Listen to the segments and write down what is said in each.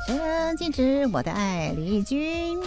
谁能禁止我的爱？李翊君。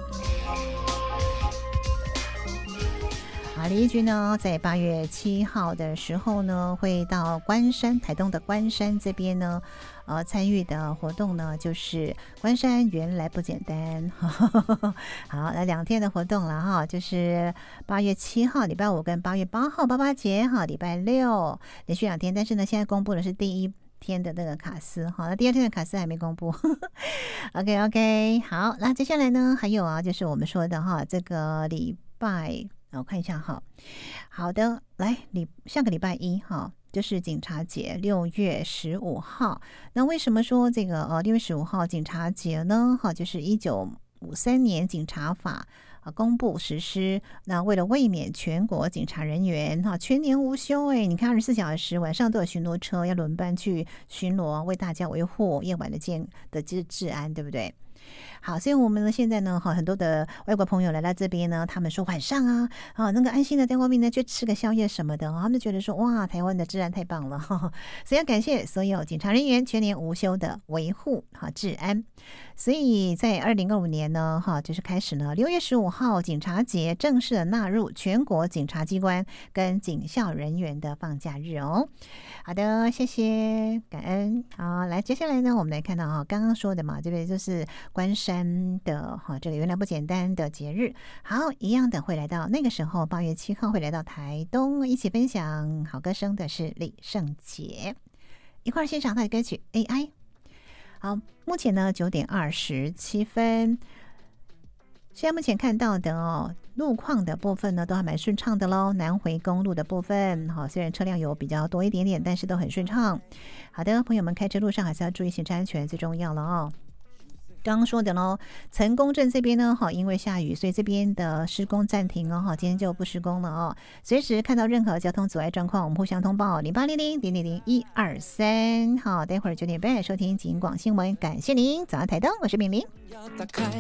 李翊君呢，在8月7号的时候呢，会到关山，台东的关山这边呢，参与的活动呢，就是关山原来不简单。好，那2天的活动了哈，就是8月7号礼拜五跟8月8号爸爸节哈，礼拜六连续2天，但是呢，现在公布的是第1天的那个卡司哈，那第2天的卡司还没公布。OK， 好，那接下来呢，还有啊，就是我们说的哈，这个礼拜。我看一下哈，好的，来下个礼拜1哈，就是警察节，6月15号。那为什么说这个6月15号警察节呢？哈，就是1953年警察法公布实施。那为了卫冕全国警察人员哈，全年无休你看24小时晚上都有巡逻车要轮班去巡逻，为大家维护夜晚的治安，对不对？好，所以我们呢现在呢，很多的外国朋友来到这边呢，他们说晚上那个安心的在外面呢，就吃个宵夜什么的，他们就觉得说哇，台湾的治安太棒了，所以要感谢所有警察人员全年无休的维护治安。所以在2025年呢，就是开始呢，6月15号警察节正式的纳入全国警察机关跟警校人员的放假日哦。好的，谢谢，感恩。好，来接下来呢，我们来看到刚刚说的嘛，这个就是关山的这个原来不简单的节日。好，一样的会来到那个时候，8月7号会来到台东一起分享好歌声的是李圣杰，一块欣赏他的歌曲 AI。好，目前呢9点27分，现在目前看到的路况的部分呢都还蛮顺畅的咯，南回公路的部分虽然车辆有比较多一点点，但是都很顺畅。好的，朋友们开车路上还是要注意行车安全，最重要了刚刚说的咯，成功镇这边呢因为下雨，所以这边的施工暂停今天就不施工了随时看到任何交通阻碍状况，我们互相通报0800-000-123。好，待会儿9点半收听警广新闻，感谢您。早安台东，我是敏玲。